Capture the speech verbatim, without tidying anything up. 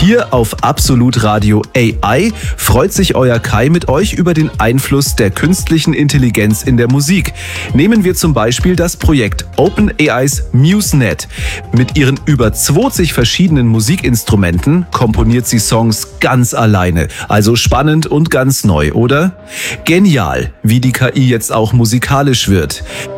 Hier auf Absolut Radio A I freut sich euer Kai mit euch über den Einfluss der künstlichen Intelligenz in der Musik. Nehmen wir zum Beispiel das Projekt OpenAI's MuseNet. Mit ihren über zwanzig verschiedenen Musikinstrumenten komponiert sie Songs ganz alleine. Also spannend und ganz neu, oder? Genial, wie die K I jetzt auch musikalisch wird.